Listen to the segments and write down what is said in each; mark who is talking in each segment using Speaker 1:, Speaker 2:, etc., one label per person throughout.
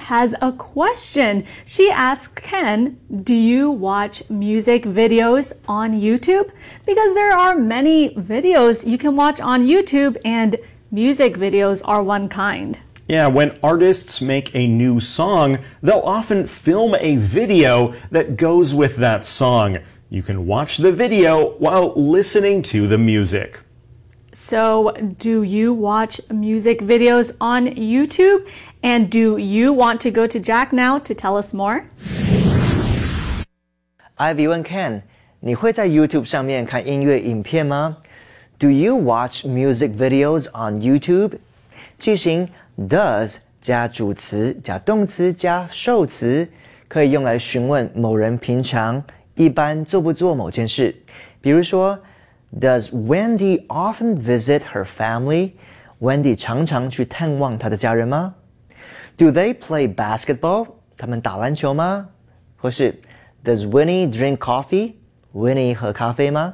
Speaker 1: has a question. She asks Ken, do you watch music videos on YouTube? Because there are many videos you can watch on YouTube, and music videos are one kind.
Speaker 2: Yeah, when artists make a new song, they'll often film a video that goes with that song. You can watch the video while listening to the music.
Speaker 1: So, do you watch music videos on YouTube? And do you want to go to Jack now to tell us more?
Speaker 3: Ivy 问 Ken， 你会在 YouTube 上面看音乐影片吗？ Do you watch music videos on YouTube? 句型 does 加主词加动词加受词，可以用来询问某人平常一般做不做某件事。比如说 Does Wendy often visit her family? Wendy 常常去探望她的家人吗？ Do they play basketball? 他们打篮球吗？或是 Does Winnie drink coffee? Winnie 喝咖啡吗？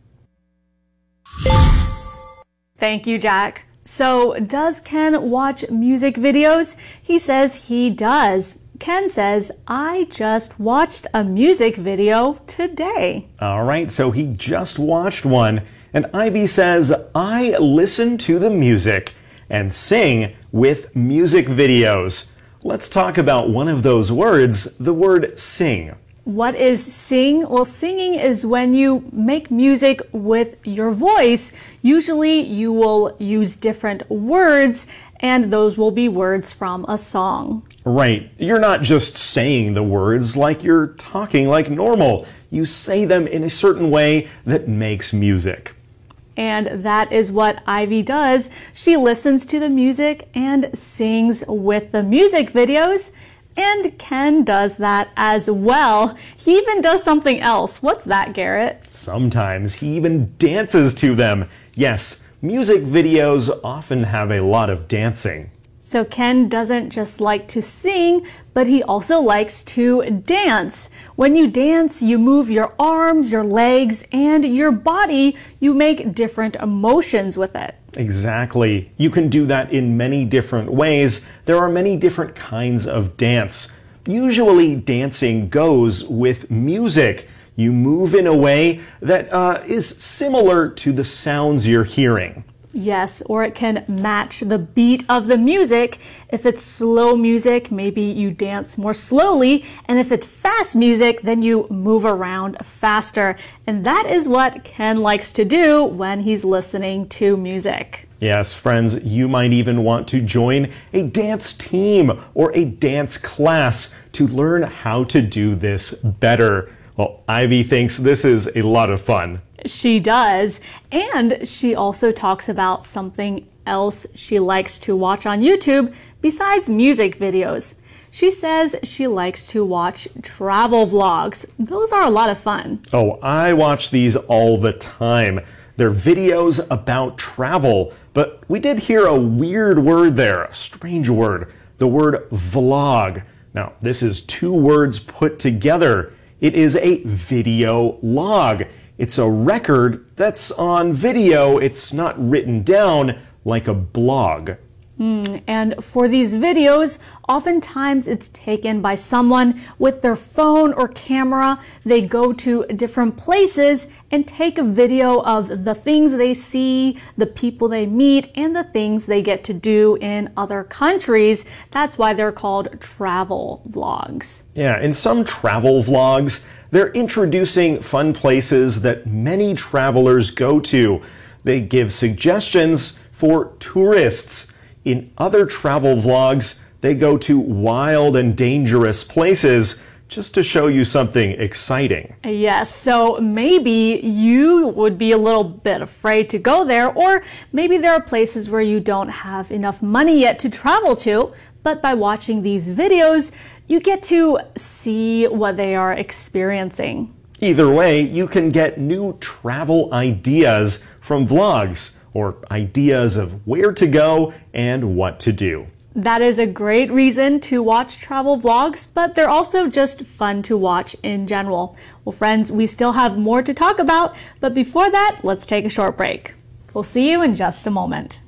Speaker 1: Thank you, Jack. So, does Ken watch music videos? He says he does. Ken says, I just watched a music video today.
Speaker 2: All right, so he just watched one. And Ivy says, I listen to the music and sing with music videos. Let's talk about one of those words, the word sing.
Speaker 1: What is sing? Well, singing is when you make music with your voice. Usually you will use different words, and those will be words from a song.
Speaker 2: Right. You're not just saying the words like you're talking like normal. You say them in a certain way that makes music.
Speaker 1: And that is what Ivy does. She listens to the music and sings with the music videos. And Ken does that as well. He even does something else. What's that, Garrett?
Speaker 2: Sometimes he even dances to them. Yes, music videos often have a lot of dancing.
Speaker 1: So Ken doesn't just like to sing, but he also likes to dance. When you dance, you move your arms, your legs, and your body. You make different emotions with it.
Speaker 2: Exactly. You can do that in many different ways. There are many different kinds of dance. Usually dancing goes with music. You move in a way that is similar to the sounds you're hearing.
Speaker 1: Yes, or it can match the beat of the music. If it's slow music, maybe you dance more slowly. And if it's fast music, then you move around faster. And that is what Ken likes to do when he's listening to music.
Speaker 2: Yes, friends, you might even want to join a dance team or a dance class to learn how to do this better. Well, Ivy thinks this is a lot of fun.
Speaker 1: She does. And she also talks about something else she likes to watch on YouTube besides music videos. She says she likes to watch travel vlogs. Those are a lot of fun.
Speaker 2: Oh, I watch these all the time. They're videos about travel. But we did hear a weird word there, a strange word, the word vlog. Now, this is two words put together. It is a video log. It's a record that's on video. It's not written down like a blog.
Speaker 1: And for these videos, oftentimes it's taken by someone with their phone or camera. They go to different places and take a video of the things they see, the people they meet, and the things they get to do in other countries. That's why they're called travel vlogs.
Speaker 2: Yeah, in some travel vlogs, they're introducing fun places that many travelers go to. They give suggestions for tourists. In other travel vlogs, they go to wild and dangerous places just to show you something exciting.
Speaker 1: Yes, so maybe you would be a little bit afraid to go there, or maybe there are places where you don't have enough money yet to travel to, but by watching these videos, you get to see what they are experiencing.
Speaker 2: Either way, you can get new travel ideas from vlogs, or ideas of where to go and what to do.
Speaker 1: That is a great reason to watch travel vlogs, but they're also just fun to watch in general. Well, friends, we still have more to talk about, but before that, let's take a short break. We'll see you in just a moment.